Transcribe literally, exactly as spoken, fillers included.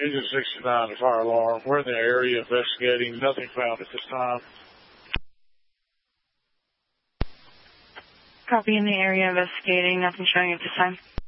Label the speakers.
Speaker 1: Engine sixty-nine to fire alarm. We're in the area investigating. Nothing found at this time.
Speaker 2: Copy in the area investigating. Nothing showing at this time.